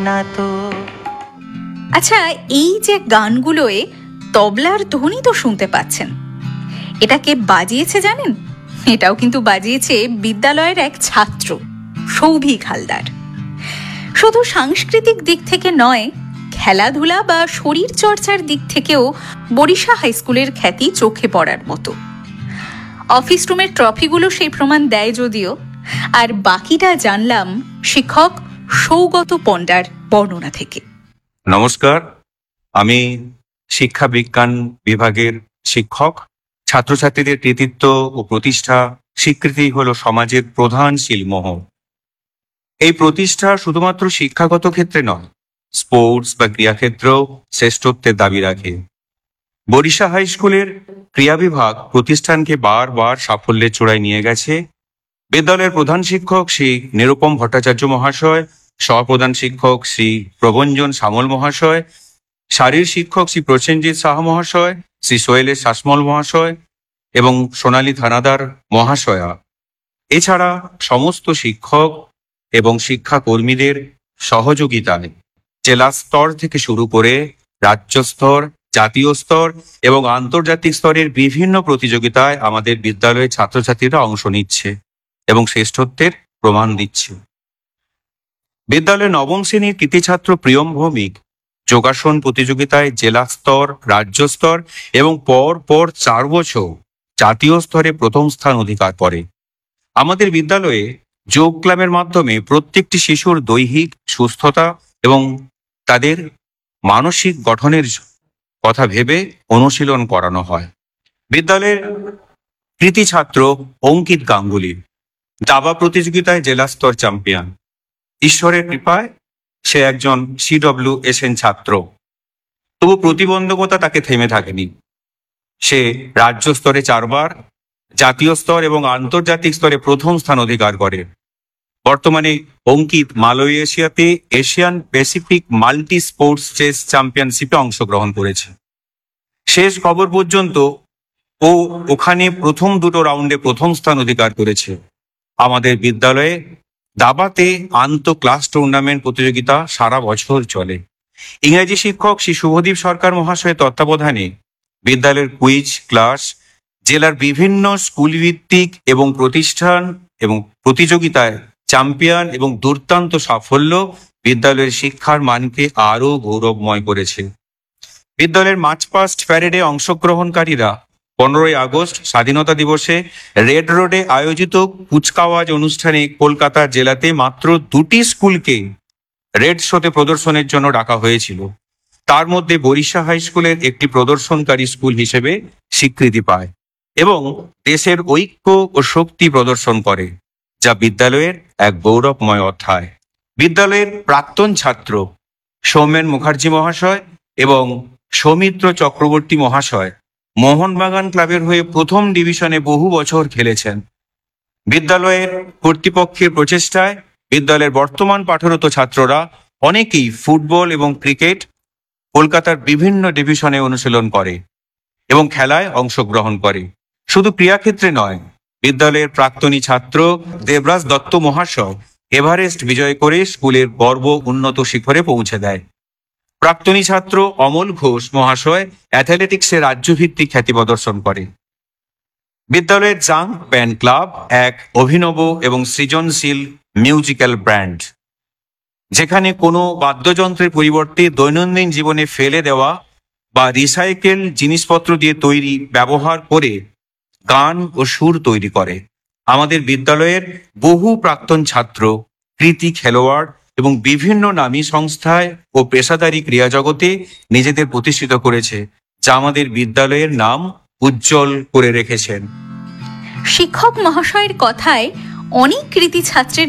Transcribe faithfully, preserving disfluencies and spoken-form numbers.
না তো। আচ্ছা, এই যে গানগুলোয় তবলার ধ্বনি তো শুনতে পাচ্ছেন, এটা কে বাজিয়েছে জানেন? এটাও কিন্তু বাজিয়েছে বিদ্যালয়ের এক ছাত্র, সৌভিক হালদার। শুধু সাংস্কৃতিক দিক থেকে নয়, খেলাধুলা বা শরীর চর্চার দিক থেকেও বরিশা হাই স্কুলের খ্যাতি চোখে পড়ার মতো। অফিস রুমের ট্রফিগুলো সেই প্রমাণ দেয় যদিও। আর বাকিটা জানলাম শিক্ষক সৌগত পণ্ডার বর্ণনা থেকে। নমস্কার, আমি শিক্ষা বিজ্ঞান বিভাগের শিক্ষক। ছাত্রছাত্রীদের কৃতিত্ব ও প্রতিষ্ঠা স্বীকৃতি হলো সমাজের প্রধান শিলমোহর। এই প্রতিষ্ঠা শুধুমাত্র শিক্ষাগত ক্ষেত্রে নয়, স্পোর্টস বা ক্রীড়াক্ষেত্রেও শ্রেষ্ঠত্বের দাবি রাখে। বরিশা হাই স্কুলের ক্রীড়া বিভাগ প্রতিষ্ঠানকে বারবার সাফল্যের চূড়ায় নিয়ে গেছে। বিদ্যালয়ের প্রধান শিক্ষক শ্রী নিরুপম ভট্টাচার্য মহাশয়, সহপ্রধান শিক্ষক শ্রী প্রভঞ্জন সামল মহাশয়, শারীর শিক্ষক শ্রী প্রসেনজিৎ সাহা মহাশয়, শ্রী সোহেলের শাসমল মহাশয় এবং সোনালী থানাদার মহাশয়া, এছাড়া সমস্ত শিক্ষক এবং শিক্ষাকর্মীদের সহযোগিতায় জেলা স্তর থেকে শুরু করে রাজ্য স্তর, জাতীয় স্তর এবং আন্তর্জাতিক স্তরের বিভিন্ন প্রতিযোগিতায় আমাদের বিদ্যালয়ের ছাত্রছাত্রীরা অংশ নিচ্ছে এবং শ্রেষ্ঠত্বের প্রমাণ দিচ্ছে। বিদ্যালয়ের নবম শ্রেণীর কৃতি ছাত্র প্রিয়ম ভৌমিক যোগাসন প্রতিযোগিতায় জেলা স্তর, রাজ্য স্তর এবং পর পর চার বছর জাতীয় স্তরে প্রথম স্থান অধিকার করে। আমাদের বিদ্যালয়ে যোগ ক্লাবের মাধ্যমে প্রত্যেকটি শিশুর দৈহিক সুস্থতা এবং তাদের মানসিক গঠনের কথা ভেবে অনুশীলন করানো হয়। বিদ্যালয়ের কৃতি ছাত্র অঙ্কিত গাঙ্গুলি দাবা প্রতিযোগিতায় জেলা স্তর চ্যাম্পিয়ন। ঈশ্বরের কৃপায় সে একজন সিডব্লিউ এসএন ছাত্র, তবু প্রতিবন্ধকতা তাকে থেমে থাকেনি। সে রাজ্য স্তরে চারবার, জাতীয় স্তর এবং আন্তর্জাতিক স্তরে প্রথম স্থান অধিকার করে। বর্তমানে অঙ্কিত মালয়েশিয়াতে Asian Pacific multi sports chess চ্যাম্পিয়নশিপে অংশগ্রহণ করেছে। শেষ খবর পর্যন্ত ও ওখানে প্রথম দুটো রাউন্ডে প্রথম স্থান অধিকার করেছে। আমাদের বিদ্যালয়ে দাবাতে আন্ত ক্লাস টুর্নামেন্ট প্রতিযোগিতা সারা বছর চলে। ইংরেজি শিক্ষক শ্রী শুভদীপ সরকার মহাশয়ের তত্ত্বাবধানে বিদ্যালয়ের কুইজ ক্লাস জেলার বিভিন্ন স্কুল ভিত্তিক এবং প্রতিষ্ঠান এবং প্রতিযোগিতায় চ্যাম্পিয়ন এবং দুর্দান্ত সাফল্য বিদ্যালয়ের শিক্ষার মানকে আরও গৌরবময় করেছে। বিদ্যালয়ের মার্চ পাস্ট প্যারেডে অংশগ্রহণকারীরা পনেরোই আগস্ট স্বাধীনতা দিবসে রেড রোডে আয়োজিত কুচকাওয়াজ অনুষ্ঠানে কলকাতা জেলাতে মাত্র দুটি স্কুলকে রেড শোতে প্রদর্শনের জন্য ডাকা হয়েছিল। তার মধ্যে বরিশা হাই স্কুলের একটি প্রদর্শনকারী স্কুল হিসেবে স্বীকৃতি পায় এবং দেশের ঐক্য ও শক্তি প্রদর্শন করে, যা বিদ্যালয়ের এক গৌরবময় অধ্যায়। বিদ্যালয়ের প্রাক্তন ছাত্র সৌমেন মুখার্জি মহাশয় এবং সৌমিত্র চক্রবর্তী মহাশয় মোহনবাগান ক্লাবের হয়ে প্রথম ডিভিশনে বহু বছর খেলেছেন। বিদ্যালয়ের কর্তৃপক্ষের প্রচেষ্টায় বিদ্যালয়ের বর্তমান পাঠরত ছাত্ররা অনেকেই ফুটবল এবং ক্রিকেট কলকাতার বিভিন্ন ডিভিশনে অনুশীলন করে এবং খেলায় অংশগ্রহণ করে। শুধু ক্রীড়াক্ষেত্রে নয়, বিদ্যালয়ের প্রাক্তনী ছাত্র দেবরাজ দত্ত মহাশয় এভারেস্ট বিজয় করে স্কুলের গর্ব উন্নত শিখরে পৌঁছে দেয়। প্রাক্তনী ছাত্র অমল ঘোষ মহাশয় অ্যাথলেটিক্সে রাজ্যভিত্তিক খ্যাতি প্রদর্শন করে। বিদ্যালয়ের জাঙ্ক ব্যান্ড ক্লাব এক অভিনব এবং সৃজনশীল মিউজিক্যাল ব্যান্ড, যেখানে কোনো বাদ্যযন্ত্রের পরিবর্তে দৈনন্দিন জীবনে ফেলে দেওয়া বা রিসাইকেল জিনিসপত্র দিয়ে তৈরি ব্যবহার করে গান ও সুর তৈরি করে। আমাদের বিদ্যালয়ের বহু প্রাক্তন ছাত্র কৃতি খেলোয়াড় এবং বিভিন্ন নামী সংস্থায় ও পেশাদারী ক্রীড়া জগতে নিজেদের প্রতিষ্ঠিত করেছে, যা আমাদের বিদ্যালয়ের নাম উজ্জ্বল করে রেখেছেন। শিক্ষক মহাশয়ের কথায় অনেক কৃতি ছাত্রের